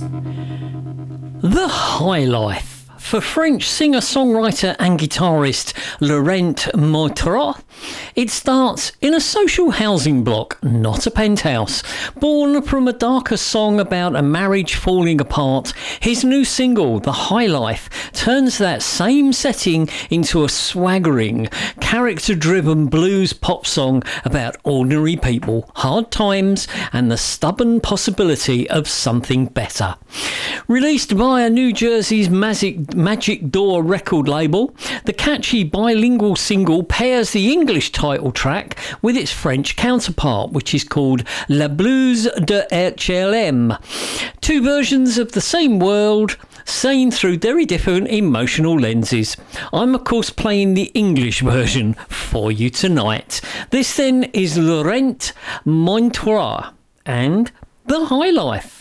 The High Life. For French singer-songwriter and guitarist Laurent Montero, it starts in a social housing block, not a penthouse. Born from a darker song about a marriage falling apart, his new single, The High Life, turns that same setting into a swaggering, character-driven blues pop song about ordinary people, hard times, and the stubborn possibility of something better. Released via New Jersey's Magic Door record label, the catchy bilingual single pairs the English title track with its French counterpart, which is called La Blues de HLM. Two versions of the same world, seen through very different emotional lenses. I'm of course playing the English version for you tonight. This then is Laurent Montero and The High Life.